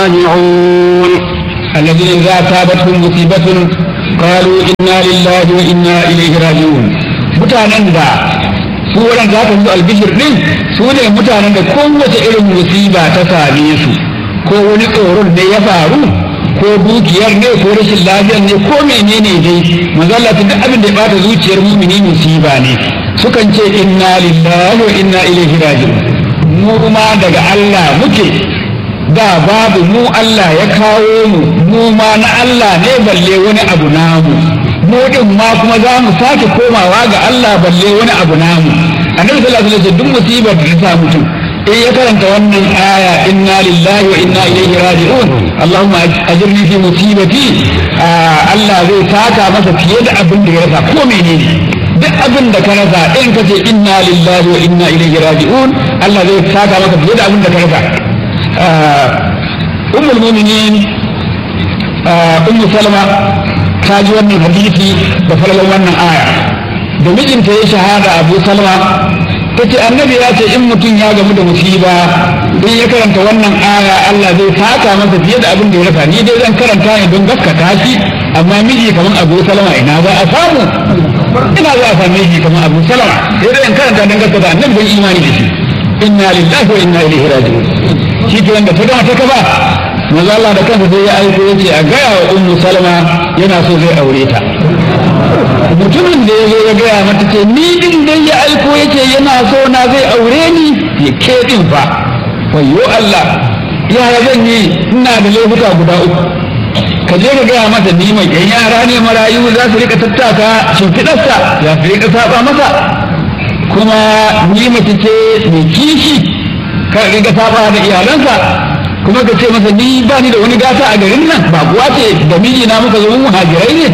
راجعون الذين إذا أصابتهم مصيبة قالوا إنا لله وإنا إليه راجعون mutanen da su waɗanda za ka su albishir ɗin su ne mutanen da kowace irin musiba ta same su ko wani tsoron ne ya faru ko dukiyar ne ko rashin lafiyar ne ko menene dai manzala duk abin da ya bata zuciyar mumini musiba ne sukan ce inna lillahi wa inna ilaihi raji'un mu ma daga Allah muke da babu mu Allah ya kawo mu ma na Allah ne balle wani abu namu mu din ma kuma za mu sake komawa ga Allah balle wani abu namu annabi sallallahu alaihi wasallam duk musibar da ta mutum in ya karanta wannan aya inna lillahi wa inna ilaihi raji'un Allahumma ajirni fi musibati Allah zai saka masa fiye da abin da ya rasa ko menene duk abin da ka rasa in ka ce inna lillahi wa inna ilaihi raji'un Allah zai saka masa fiye da abin da ka rasa ummul mu'minin ummu salama ta ji wannan hadisi da falalan wannan aya da mijinta ya shahada abu salama ta ce annabi ya ce in mutum ya gamu da musiba in ya karanta wannan aya Allah zai saka masa fiye da abin da ya rasa ni dai zan karanta ne don gaskata shi amma miji kamar abu salama ina za a samu ina za a same shi kamar abu salama sai dai in karanta don gaskata annabi don imani da shi inna lillahi wa inna ilaihi raji'un shi ke wanda ta gama ta kafa manzo Allah da kansa sai ya aiko yace a gaya wa ummu salama yana so zai aure ta mutumin da ya zo ya gaya mata ce ni din dai ya aiko yace yana so na zai aure ni ya ke din fa wayyo Allah ya zan yi ina da laifuka guda uku ka je ka gaya mata ni mai yan yara ne marayu za su rika tattaka shimfiɗarsa ya su rika saba masa kuma ni mace ce mai kishi ka rika saba da iyalansa kuma ka ce masa ni ba ni da wani gata a garin nan ba kuwa ce da miji na muka zama muhajirai ne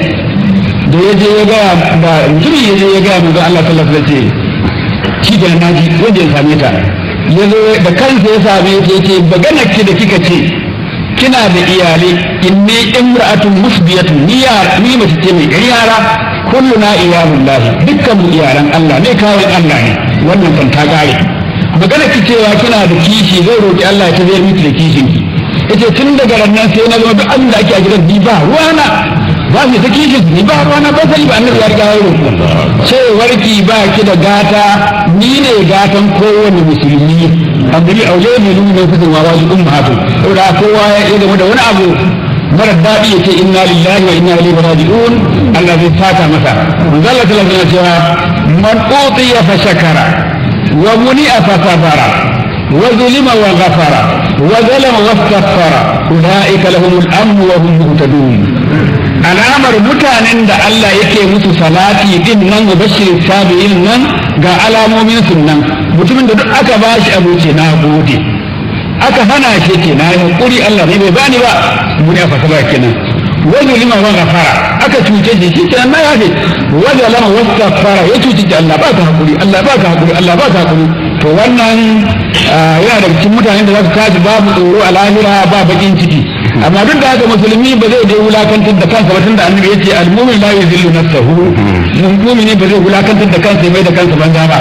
da ya je ya gaya da mutumin ya je ya gaya manzo Allah sallallahu alaihi wasallam shi da naji wanda ya same ta ya zo da kansa ya same ta yace bagana ki da kika ce kina da iyalai inni imra'atun musbiyatun ni mace ce mai yara kulluna iyalullah dukkan mu iyalan Allah ne kawai Allah ne wannan kan ta gare magana ki cewa kina da kishi zai roki Allah ya tafiyar miki da kishin ki yace tun daga rannan sai na zama duk abin da ake a gidan ni ba ruwana ba mu ta kishin ni ba ruwana ba sai ba annabi ya riga ya roƙo cewar ki ba ki da gata ni ne gatan kowane musulmi abdul aure ne nuna fitin wa wajibun mahatu saboda kowa ya yi game da wani abu mara daɗi ya ce inna lillahi wa inna ilaihi raji'un Allah zai saka masa manzo Allah sallallahu alaihi wasallam cewa man utiya fa shakara wa muni'a fa sabara wa zulima wa ghafara wa zalama wastaghfara ulaika lahumul amn wa hum muhtadun alamar mutanen da Allah yake musu salati din nan wa bashir sabiin nan ga alamomin sunnan mutumin da duk aka bashi abu ce na gode aka hana shi ce na yi hakuri Allah ne bai bani ba muni a fasaba kenan wani lima wa gafara aka cuce shi kenan na yafe wani lama wasu fara ya cuce shi Allah ba ka hakuri Allah ba ka hakuri Allah ba ka hakuri to wannan yana da cikin mutanen da za su kaji babu tsoro a lahira ba bakin ciki amma duk da haka musulmi ba zai dai wulakantar da kansa ba tunda annabi yace al-mu'min la yuzillu nafsahu mu'mini ba zai wulakantar da kansa mai da kansa banza ba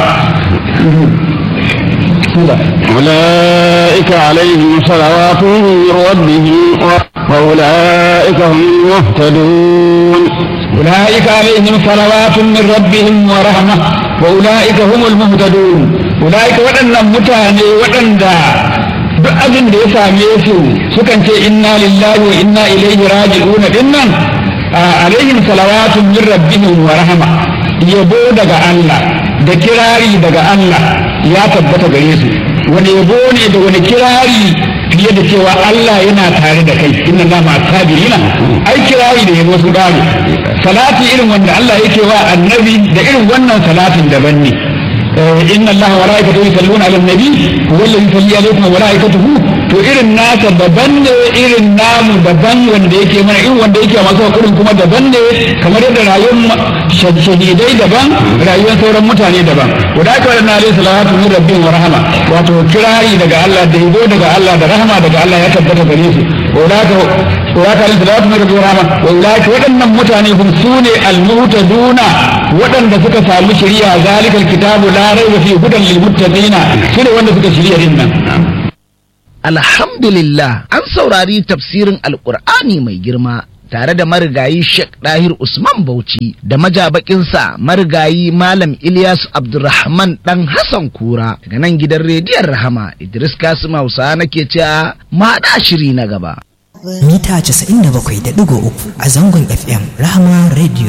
أولئك عليهم صلوات من ربهم وأولئك هم المهتدون أولئك عليهم صلوات من ربهم ورحمة وأولئك هم المهتدون أولئك وأن متاني وأن duk abin da ya same su sukan ce inna lillahi wa inna ilaihi raji'un dinnan alaihim salawatun min rabbihim wa rahma yabo daga Allah da kirari daga Allah ya tabbata gare su wani yabo ne da wani kirari fiye da cewa Allah yana tare da kai inna Allah ma sabirina ai kirari da yabo su gane salati irin wanda Allah yake wa annabi da irin wannan salatin daban ne inna Allah wa malaikatahu yusalluna ala nabi huwa alladhi yusalli alaykum wa malaikatuhu to irin nasa daban ne irin namu daban wanda yake mana irin wanda yake masu hakurin kuma daban ne kamar yadda rayuwar shahidai daban rayuwar sauran mutane daban wadda aka wadda alayhi salatu min rabbin wa rahama wato kirari daga Allah da yabo daga Allah da rahama daga Allah ya tabbata gare su wadda alayhi salatu min rabbin wa rahama wadda waɗannan mutane hum sune al-muhtaduna waɗanda suka samu shari'a zalikal kitabu la raiba fi hudan lil muttaqina sune wanda suka shari'a din nan Alhamdulillah an saurari tafsirin Alƙur'ani mai girma tare da marigayi Sheikh Dahir Usman Bauchi da majabakinsa marigayi Malam Ilyas Abdulrahman dan Hassan Kura daga nan gidan rediyon Rahama. Idris Kasim Hausa nake cewa ma da shiri na gaba. Mita 97.3 a zangon FM Rahama Radio.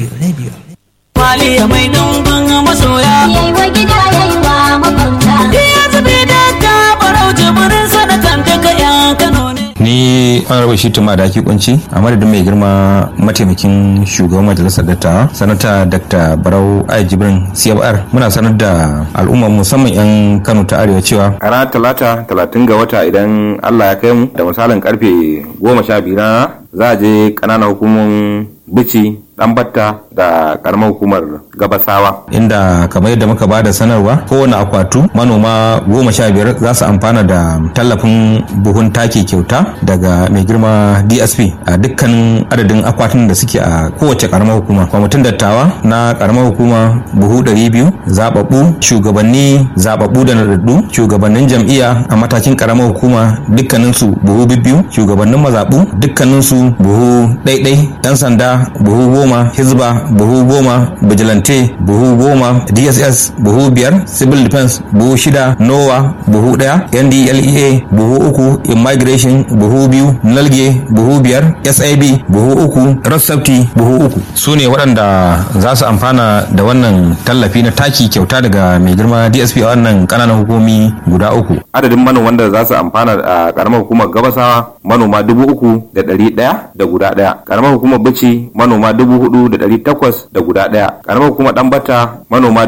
Maliya mai numban masoya yayi wa gida yayi wa makwabta ya zube da ka farauce burin sanatan daga yan Kano ne. Ni an raba shi tuma da ake kunci a madadin mai girma mataimakin shugaban majalisar dattawa sanata Dr. Barau Ai Jibrin CFR muna sanar da al'umma musamman 'yan Kano ta Arewa cewa a ranar Talata 30 ga wata idan Allah ya kai mu da misalin karfe 12 na za a je ƙananan hukumomin Bici, Ɗanbatta da karamar hukumar Gabasawa inda kamar yadda muka bada sanarwa kowane akwatu manoma 15 za su amfana da tallafin buhun taki kyauta daga mai girma DSP a dukkanin adadin akwatun da suke a kowace karamar hukuma. Kwamitin dattawa na karamar hukuma buhu 200, zababbu shugabanni zababbu da nadaddu shugabannin jam'iyya a matakin karamar hukuma dukkaninsu buhu 2, shugabannin mazabu dukkaninsu buhu 1, yan sanda buhu 10, hizba buhu 10, vigilante buhu 10, DSS buhu 5, civil defense buhu 6, NOWA buhu 1, NDLEA buhu 3, immigration buhu 2, nalge buhu 5, SIB buhu 3, rossafti buhu 3 su ne waɗanda za su amfana da wannan tallafi na taki kyauta daga mai girma DSP a wannan ƙananan hukumi guda 3. Adadin manoman da za su amfana a ƙaramar hukumar Gabasawa manoma 3,100 da guda 1, ƙaramar hukumar Bici manoma 4,800 da guda 1, ƙaramar hukumar Ɗanbata manoma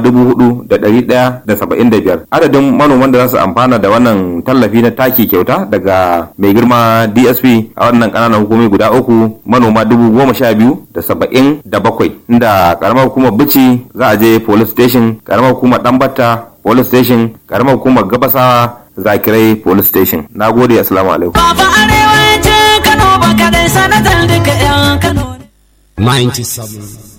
4,175. Adadin manoman da za su amfana da wannan tallafi na taki kyauta daga mai girma DSP a wannan ƙananan hukumi guda 3 manoma 12,077, inda ƙaramar hukumar Bici za a je police station, ƙaramar hukumar Ɗanbata police station, ƙaramar hukumar Gabasawa Zakirai police station. Na gode, assalamu alaikum. Baba arewacin Kano ba kadai sanatar duka yan Kano ne. 97.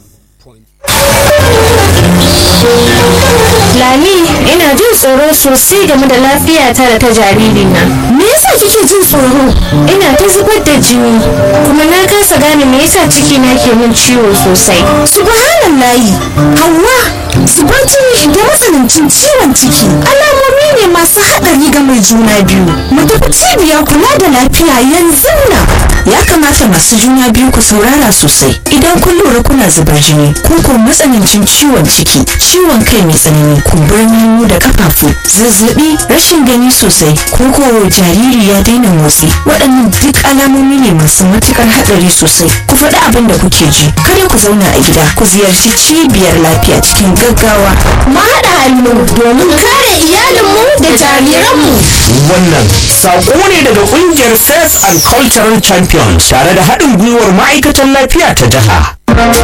Lami, ina jin tsoro sosai game da lafiyata da ta jaririna. Me yasa kike jin tsoro? Ina ta zubar da jini, kuma na kasa gane me yasa ciki na ke min ciwo sosai. Subhanallahi, Hauwa, zubar jini da matsanancin ciwon ciki alamomi ne masu haɗari ga mai juna biyu. Mu tafi cibiyar kula da lafiya yanzu nan. Ya kamata masu juna biyu ku saurara sosai. Idan kun lura kuna zubar jini, ko matsanancin ciwon ciki, ciwon kai mai tsanani, kumburin hannu da kafafu, zazzabi, rashin gani sosai, ko jariri ya daina motsi, waɗannan duk alamomi ne masu matukar haɗari sosai. Ku faɗi abin da kuke ji, kada ku zauna a gida, ku ziyarci cibiyar lafiya cikin gaggawa. Mu haɗa hannu domin kare iyalinmu da jariranmu. Wannan saƙo ne daga ƙungiyar Faith and Cultural Champions tare da haɗin gwiwar ma'aikatan lafiya ta jiha.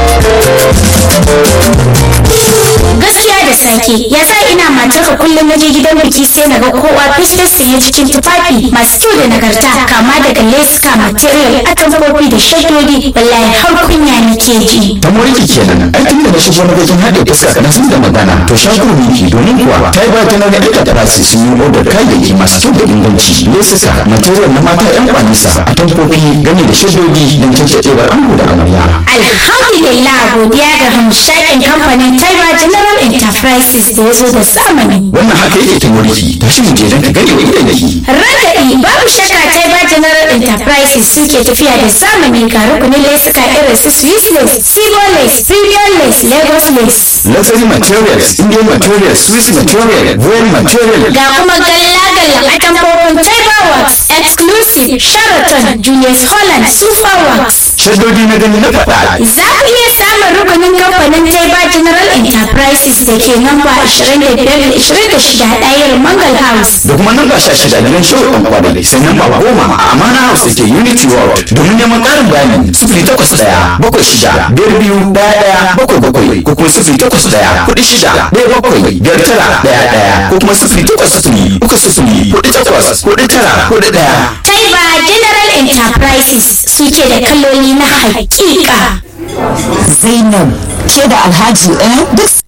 Gaskiya da sake ya sa ina matarka kullum na je gidan biki sai na ga kowa fistas sanye cikin tufafi masu kyau da nagarta, kama daga leska, material, atamfofi da shaddodi, wallahi har kunya nake ji. Ta moriki kenan, ai tun da na shigo na gajin haɗe fuska kana sun da magana, to shago miki domin kuwa ta yi ba ta na ga duka tarasi sun yi odar kayayyaki masu kyau da inganci, lesuka, material na mata 'yan kwanisa, atamfofi gami da shaddodi don cancancewar ango da amarya. Alhamdulillah, godiya ga hamshakin kamfanin Taiba General Enterprises da ya zo da zamani. Wannan haka yake ta moriki, tashi mu je don ka gani wa idan yake. Ragaɗi babu shakka Taiba General Enterprises suke tafiya da zamani ga rukunin lesuka irin su Swiss lace, Sibo lace, Premium lace, Lagos lace. Luxury materials, Indian materials, Swiss material, Royal material. Ga kuma galla-gallan atamfofin Taiba Works, Exclusive, Sheraton, Julius Holland, Super Works. Shaddodi na gani na faɗa. Za ku iya samun rukunin kamfanin Taiba General Enterprises da ke namba 25-26 ɗayar Mangal House. Da kuma namba 16 gidan Shehu ɗan Kwadale, sai namba 10 a Amana House da ke Unity World. Domin neman ƙarin bayani 081-76-22-11-77 ko kuma 081-46-17-59-11 ko kuma 080-300-48-49-41. Taiba General Enterprises suke da kaloli na hakika. Zainab, ke da Alhaji duk